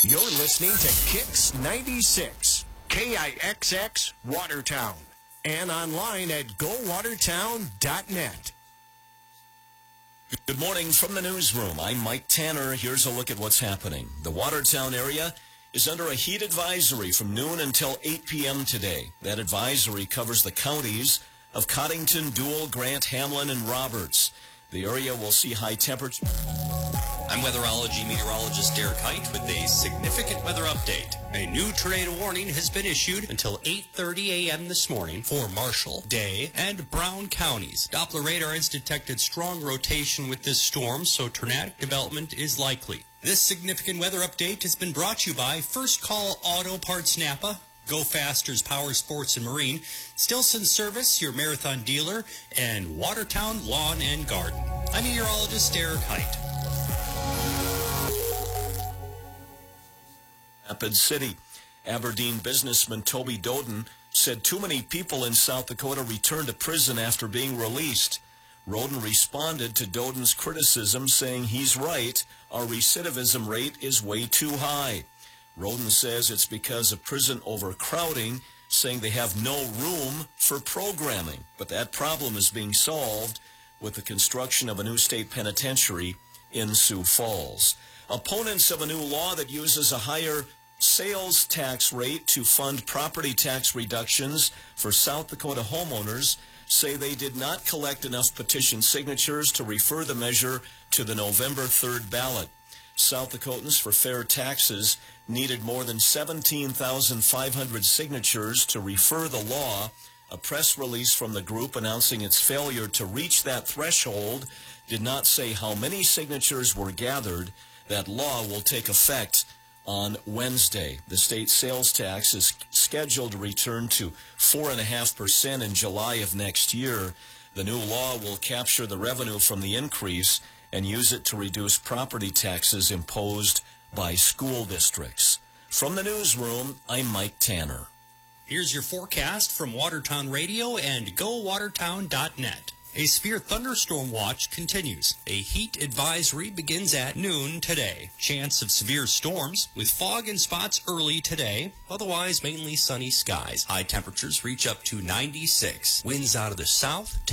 You're listening to Kix 96, KIXX Watertown, and online at gowatertown.net. Good morning from the newsroom. I'm Mike Tanner. Here's a look at what's happening. The Watertown area is under a heat advisory from noon until 8 p.m. today. That advisory covers the counties of Coddington, Dual, Grant, Hamlin, and Roberts. The area will see high temperatures. I'm weatherology meteorologist Derek Height with a significant weather update. A new tornado warning has been issued until 8:30 a.m. this morning for Marshall, Day, and Brown counties. Doppler radar has detected strong rotation with this storm, so tornadic development is likely. This significant weather update has been brought to you by First Call Auto Parts Napa, Go Faster's Power Sports and Marine, Stilson Service, your marathon dealer, and Watertown Lawn and Garden. I'm meteorologist Derek Height. Rapid City. Aberdeen businessman Toby Doden said too many people in South Dakota returned to prison after being released. Roden responded to Doden's criticism, saying he's right, our recidivism rate is way too high. Roden says it's because of prison overcrowding, saying they have no room for programming. But that problem is being solved with the construction of a new state penitentiary in Sioux Falls. Opponents of a new law that uses a higher sales tax rate to fund property tax reductions for South Dakota homeowners say they did not collect enough petition signatures to refer the measure to the November 3rd ballot. South Dakotans for Fair Taxes needed more than 17,500 signatures to refer the law. A press release from the group announcing its failure to reach that threshold did not say how many signatures were gathered. That law will take effect on Wednesday. The state sales tax is scheduled to return to 4.5% in July of next year. The new law will capture the revenue from the increase and use it to reduce property taxes imposed by school districts. From the newsroom, I'm Mike Tanner. Here's your forecast from Watertown Radio and GoWatertown.net. A severe thunderstorm watch continues. A heat advisory begins at noon today. Chance of severe storms with fog in spots early today. Otherwise, mainly sunny skies. High temperatures reach up to 96. Winds out of the south.